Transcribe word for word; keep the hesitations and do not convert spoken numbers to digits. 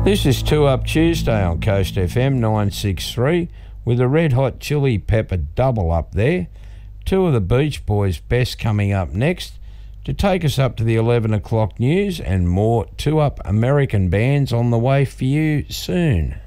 This is Two Up Tuesday on Coast F M nine sixty-three with a red hot chili pepper double up there. Two of the Beach Boys' best coming up next to take us up to the eleven o'clock news, and more Two Up American bands on the way for you soon.